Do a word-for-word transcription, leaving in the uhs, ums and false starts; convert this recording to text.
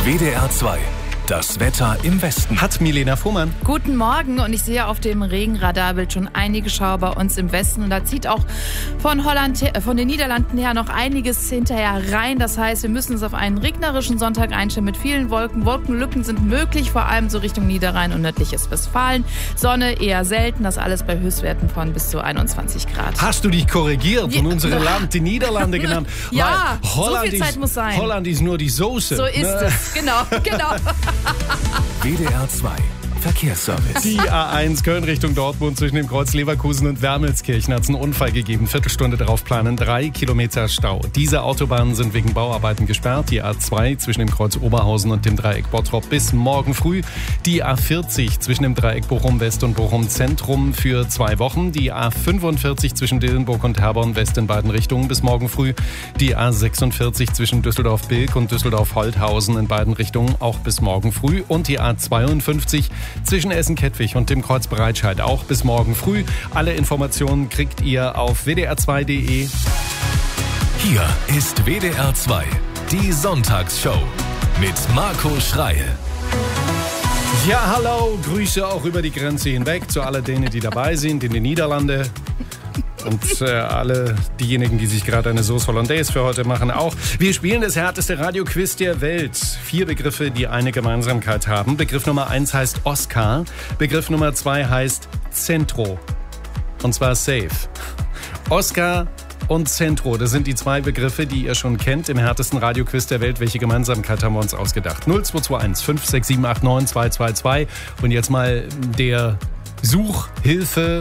W D R zwei. Das Wetter im Westen. Hat Milena Fuhrmann. Guten Morgen, und ich sehe auf dem Regenradarbild schon einige Schauer bei uns im Westen. Und da zieht auch von Holland, von den Niederlanden her noch einiges hinterher rein. Das heißt, wir müssen uns auf einen regnerischen Sonntag einstellen mit vielen Wolken. Wolkenlücken sind möglich, vor allem so Richtung Niederrhein und nördliches Westfalen. Sonne eher selten, das alles bei Höchstwerten von bis zu einundzwanzig Grad. Hast du dich korrigiert Ja. und unsere Land die Niederlande genannt? Ja, Weil so Holland viel Zeit ist, muss sein. Holland ist nur die Soße. So ist ne? es, genau, genau. W D R zwei. Verkehrsservice. Die A eins Köln Richtung Dortmund zwischen dem Kreuz Leverkusen und Wermelskirchen hat es einen Unfall gegeben. Viertelstunde darauf planen drei Kilometer Stau. Diese Autobahnen sind wegen Bauarbeiten gesperrt. Die A zwei zwischen dem Kreuz Oberhausen und dem Dreieck Bottrop bis morgen früh. Die A vierzig zwischen dem Dreieck Bochum West und Bochum Zentrum für zwei Wochen. Die A fünfundvierzig zwischen Dillenburg und Herborn West in beiden Richtungen bis morgen früh. Die A sechsundvierzig zwischen Düsseldorf-Bilk und Düsseldorf-Holthausen in beiden Richtungen auch bis morgen früh. Und die A zweiundfünfzig zwischen Essen-Kettwig und dem Kreuz Breitscheid auch bis morgen früh. Alle Informationen kriegt ihr auf w d r zwei punkt d e. Hier ist W D R zwei. Die Sonntagsshow mit Marco Schreil. Ja, hallo, Grüße auch über die Grenze hinweg zu all denen, die dabei sind in den Niederlanden. Und äh, alle diejenigen, die sich gerade eine Sauce Hollandaise für heute machen, auch. Wir spielen das härteste Radioquiz der Welt. Vier Begriffe, die eine Gemeinsamkeit haben. Begriff Nummer eins heißt Oscar. Begriff Nummer zwei heißt Centro. Und zwar safe. Oscar und Centro, das sind die zwei Begriffe, die ihr schon kennt im härtesten Radioquiz der Welt. Welche Gemeinsamkeit haben wir uns ausgedacht? null zwei zwei eins fünf sechs sieben acht neun zwei zwei zwei. Und jetzt mal der Suchhilfe